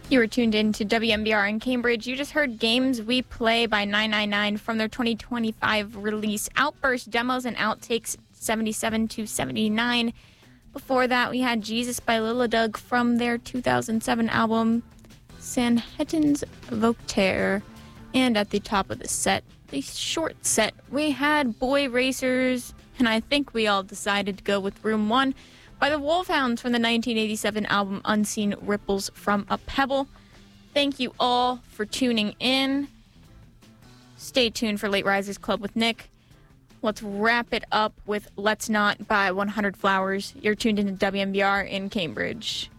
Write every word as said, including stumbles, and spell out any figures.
You were tuned in to W M B R in Cambridge. You just heard Games We Play by nine nine nine from their twenty twenty-five release, Outburst Demos and Outtakes seventy-seven to seventy-nine. Before that, we had Jesus by Lilla Doug from their two thousand seven album, Sanhetans Voltaire. And at the top of the set, the short set, we had Boy Racers, and I think we all decided to go with Room one by the Wolfhounds from the nineteen eighty-seven album Unseen Ripples from a Pebble. Thank you all for tuning in. Stay tuned for Late Risers Club with Nick. Let's wrap it up with Let's Not by one hundred Flowers. You're tuned into W M B R in Cambridge.